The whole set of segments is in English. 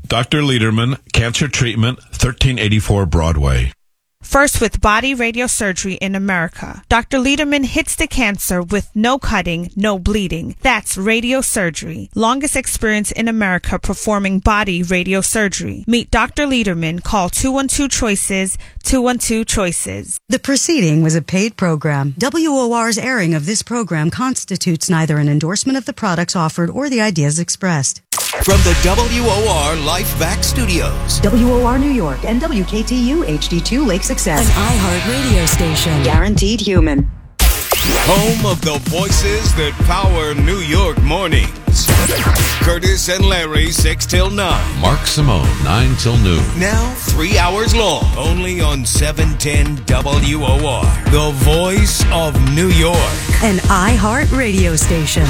Dr. Lederman, Cancer Treatment, 1384 Broadway. First with body radiosurgery in America. Dr. Lederman hits the cancer with no cutting, no bleeding. That's radiosurgery. Longest experience in America performing body radiosurgery. Meet Dr. Lederman. Call 212-CHOICES, 212-CHOICES. The proceeding was a paid program. WOR's airing of this program constitutes neither an endorsement of the products offered or the ideas expressed. From the WOR Lifevac Studios. WOR New York and WKTU HD2 Lake Success. An iHeart radio station. Guaranteed human. Home of the voices that power New York mornings. Curtis and Larry, 6 till 9. Mark Simone, 9 till noon. Now 3 hours long. Only on 710 WOR. The voice of New York. An iHeart radio station.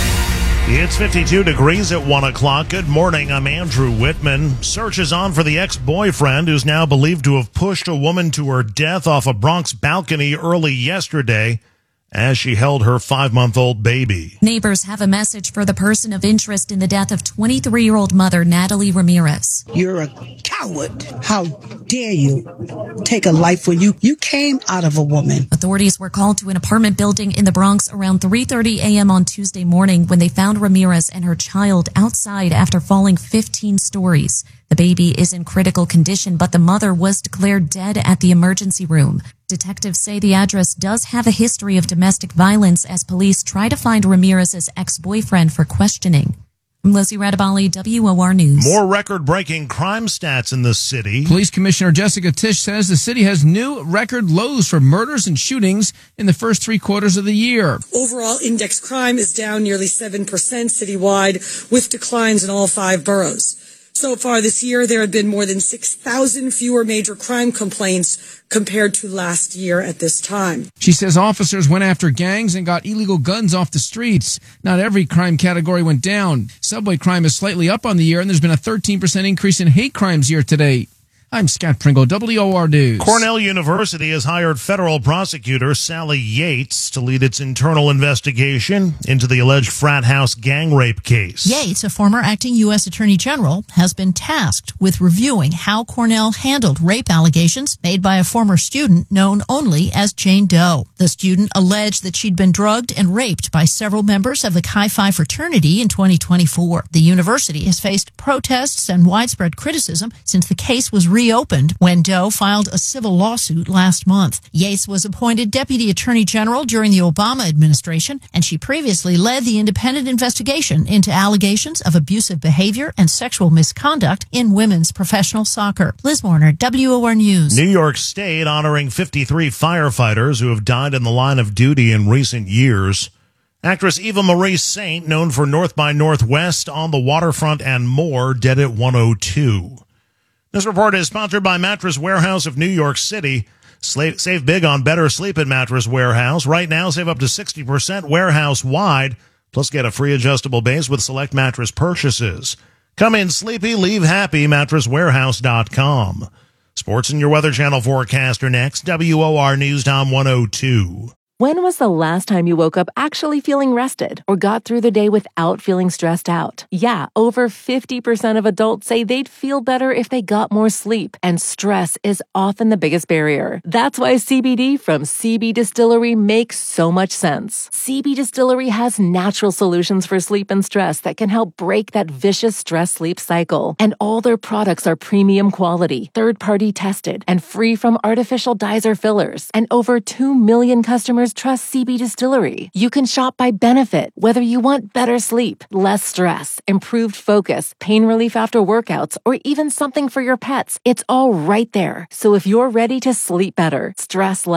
It's 52 degrees at 1 o'clock. Good morning. I'm Andrew Whitman. Search is on for the ex-boyfriend who's now believed to have pushed a woman to her death off a Bronx balcony early yesterday as she held her 5-month-old baby. Neighbors have a message for the person of interest in the death of 23-year-old mother Natalie Ramirez. You're a coward. How dare you take a life when you came out of a woman. Authorities were called to an apartment building in the Bronx around 3:30 a.m. on Tuesday morning when they found Ramirez and her child outside after falling 15 stories. The baby is in critical condition, but the mother was declared dead at the emergency room. Detectives say the address does have a history of domestic violence as police try to find Ramirez's ex-boyfriend for questioning. I'm Lizzie Radabali, WOR News. More record-breaking crime stats in the city. Police Commissioner Jessica Tisch says the city has new record lows for murders and shootings in the first 3 quarters of the year. Overall index crime is down nearly 7% citywide, with declines in all 5 boroughs. So far this year, there have been more than 6,000 fewer major crime complaints compared to last year at this time. She says officers went after gangs and got illegal guns off the streets. Not every crime category went down. Subway crime is slightly up on the year, and there's been a 13% increase in hate crimes year to date. I'm Scott Pringle, WOR News. Cornell University has hired federal prosecutor Sally Yates to lead its internal investigation into the alleged frat house gang rape case. Yates, a former acting U.S. Attorney General, has been tasked with reviewing how Cornell handled rape allegations made by a former student known only as Jane Doe. The student alleged that she'd been drugged and raped by several members of the Chi Phi fraternity in 2024. The university has faced protests and widespread criticism since the case was reopened when Doe filed a civil lawsuit last month. Yates was appointed Deputy Attorney General during the Obama administration, and she previously led the independent investigation into allegations of abusive behavior and sexual misconduct in women's professional soccer. Liz Warner, WOR News. New York State honoring 53 firefighters who have died in the line of duty in recent years. Actress Eva Marie Saint, known for North by Northwest, On the Waterfront, and more, dead at 102. This report is sponsored by Mattress Warehouse of New York City. Save big on better sleep at Mattress Warehouse. Right now, save up to 60% warehouse-wide, plus get a free adjustable base with select mattress purchases. Come in sleepy, leave happy, mattresswarehouse.com. Sports and your Weather Channel forecast are next. WOR News Time 102. When was the last time you woke up actually feeling rested or got through the day without feeling stressed out? Yeah, over 50% of adults say they'd feel better if they got more sleep, and stress is often the biggest barrier. That's why CBD from CB Distillery makes so much sense. CB Distillery has natural solutions for sleep and stress that can help break that vicious stress-sleep cycle. And all their products are premium quality, third-party tested, and free from artificial dyes or fillers. And over 2 million customers trust CB Distillery. You can shop by benefit, whether you want better sleep, less stress, improved focus, pain relief after workouts, or even something for your pets. It's all right there. So if you're ready to sleep better, stress less,